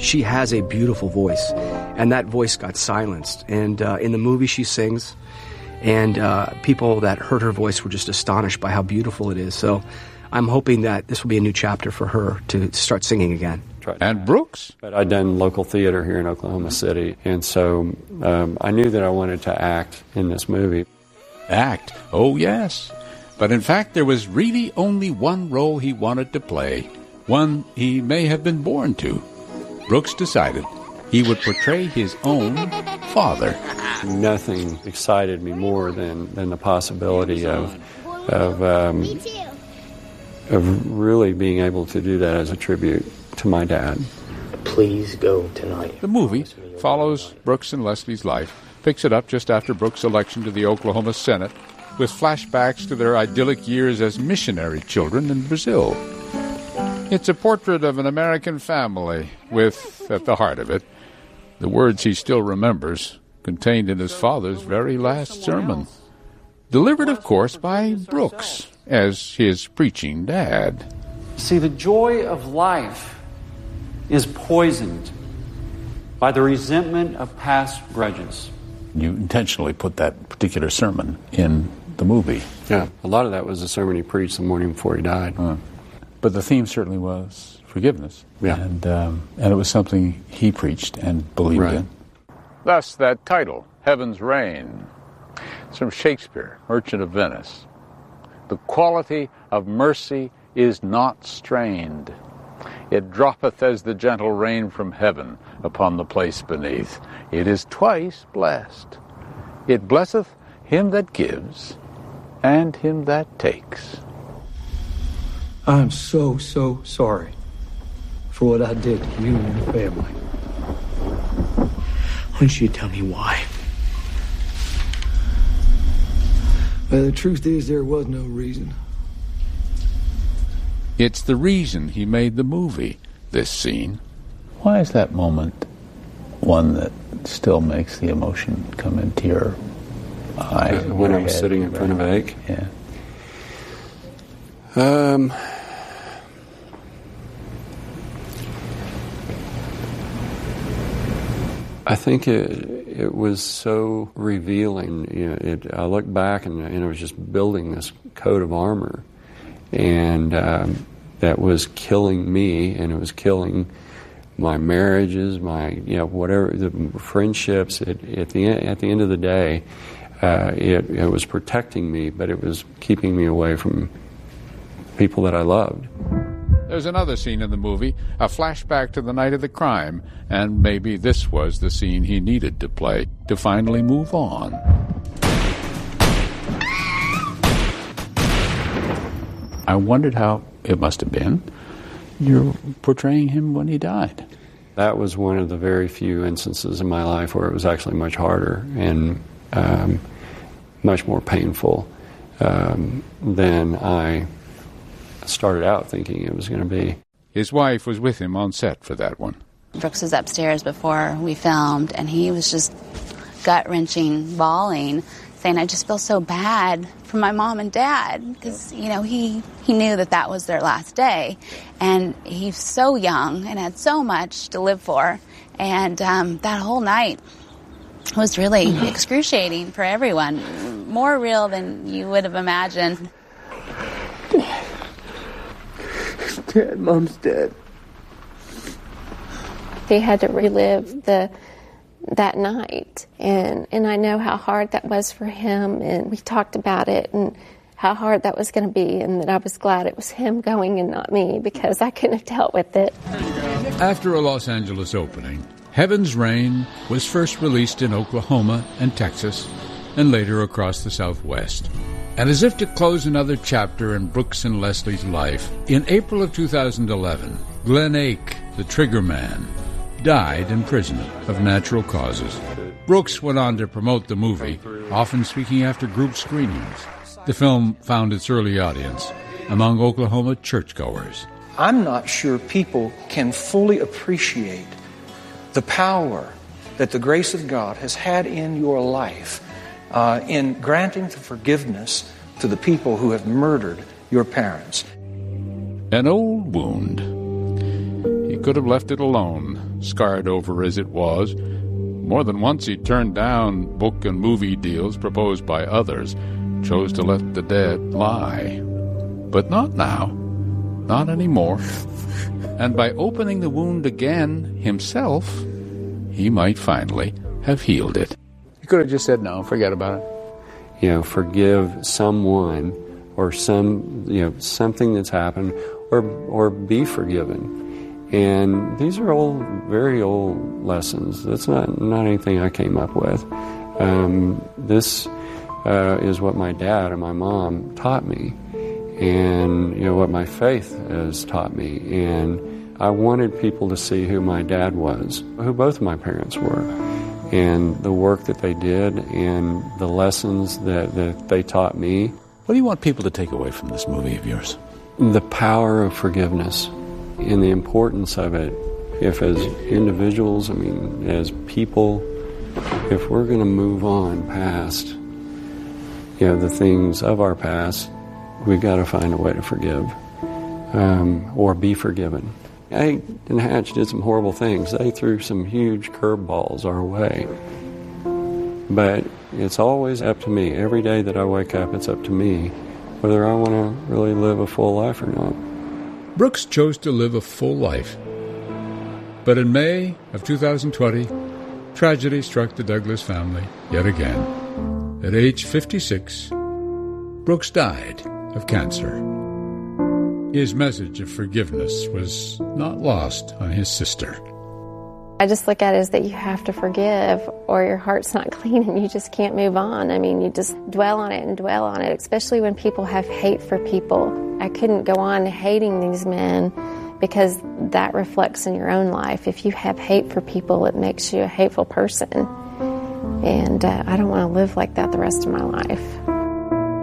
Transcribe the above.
she has a beautiful voice, and that voice got silenced. And in the movie she sings, and people that heard her voice were just astonished by how beautiful it is. So I'm hoping that this will be a new chapter for her to start singing again. And Brooks? But I'd done local theater here in Oklahoma City, and so I knew that I wanted to act in this movie. Act? Oh, yes. But in fact, there was really only one role he wanted to play, one he may have been born to. Brooks decided he would portray his own father. Nothing excited me more than the possibility of really being able to do that as a tribute to my dad. Please go tonight. The movie follows Brooks and Leslie's life, picks it up just after Brooks' election to the Oklahoma Senate, with flashbacks to their idyllic years as missionary children in Brazil. It's a portrait of an American family with, at the heart of it, the words he still remembers, contained in his father's very last sermon. Delivered, of course, by Brooks, as his preaching dad. See, the joy of life is poisoned by the resentment of past grudges. You intentionally put that particular sermon in the movie. Yeah, a lot of that was the sermon he preached the morning before he died. But the theme certainly was forgiveness. Yeah. And it was something he preached and believed in. Thus, that title, Heaven's Reign. It's from Shakespeare, Merchant of Venice. The quality of mercy is not strained. It droppeth as the gentle rain from heaven upon the place beneath. It is twice blessed. It blesseth him that gives and him that takes. I'm so sorry for what I did to you and your family. Why don't you tell me why? Well, the truth is there was no reason. It's the reason he made the movie, this scene. Why is that moment one that still makes the emotion come into your eye? When I was sitting in front of Ake? Yeah. I think it was so revealing. You know, I look back and it was just building this coat of armor, and that was killing me, and it was killing my marriages, my whatever, the friendships. At the end of the day, it was protecting me, but it was keeping me away from people that I loved. There's another scene in the movie, a flashback to the night of the crime, and maybe this was the scene he needed to play to finally move on. I wondered how it must have been. You're portraying him when he died. That was one of the very few instances in my life where it was actually much harder and much more painful than I started out thinking it was going to be. His wife was with him on set for that one. Brooks was upstairs before we filmed, and he was just gut-wrenching, bawling, saying, I just feel so bad for my mom and dad, because, he knew that was their last day, and he's so young and had so much to live for, and that whole night was really excruciating for everyone, more real than you would have imagined. Dad, Mom's dead. He had to relive that night, and I know how hard that was for him, and we talked about it and how hard that was going to be, and that I was glad it was him going and not me, because I couldn't have dealt with it. After a Los Angeles opening, Heaven's Reign was first released in Oklahoma and Texas, and later across the Southwest. And as if to close another chapter in Brooks and Leslie's life, in April of 2011, Glenn Ake, the trigger man, died in prison of natural causes. Brooks went on to promote the movie, often speaking after group screenings. The film found its early audience among Oklahoma churchgoers. I'm not sure people can fully appreciate the power that the grace of God has had in your life in granting the forgiveness to the people who have murdered your parents. An old wound. He could have left it alone, scarred over as it was. More than once he turned down book and movie deals proposed by others, chose to let the dead lie. But not now, not anymore. And by opening the wound again himself, he might finally have healed it. He could have just said no, forget about it. Forgive someone or something that's happened, or be forgiven. And these are all very old lessons. That's not anything I came up with. This is what my dad and my mom taught me, and what my faith has taught me. And I wanted people to see who my dad was, who both of my parents were, and the work that they did, and the lessons that they taught me. What do you want people to take away from this movie of yours? The power of forgiveness and the importance of it. If as individuals, as people, if we're going to move on past the things of our past, we've got to find a way to forgive or be forgiven. Hank and Hatch did some horrible things. They threw some huge curveballs our way. But it's always up to me. Every day that I wake up, it's up to me whether I want to really live a full life or not. Brooks chose to live a full life. But in May of 2020, tragedy struck the Douglas family yet again. At age 56, Brooks died of cancer. His message of forgiveness was not lost on his sister. I just look at it as that you have to forgive or your heart's not clean and you just can't move on. You just dwell on it and dwell on it, especially when people have hate for people. I couldn't go on hating these men because that reflects in your own life. If you have hate for people, it makes you a hateful person. And I don't want to live like that the rest of my life.